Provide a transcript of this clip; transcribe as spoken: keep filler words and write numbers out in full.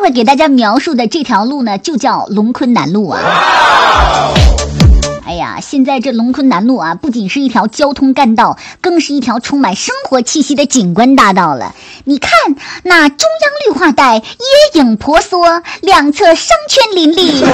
会给大家描述的这条路呢，就叫龙昆南路啊。哎呀，现在这龙昆南路啊，不仅是一条交通干道，更是一条充满生活气息的景观大道了。你看，那中央绿化带椰影婆娑，两侧商圈林立，